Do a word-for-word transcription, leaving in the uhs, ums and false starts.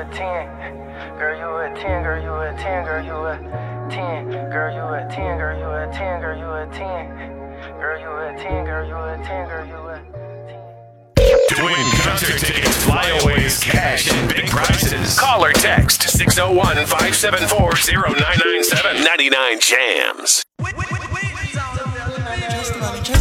a ten. Girl, you a ten, girl, you a ten, girl, you a ten. Girl, you a ten, girl, you a ten, girl, you a ten. Girl, you a ten, girl, you a ten, girl, you a ten. To win concert tickets, flyaways, cash, and big prizes, call or text six oh one, five seven four, oh nine nine seven. ninety-nine Jams. Just money, just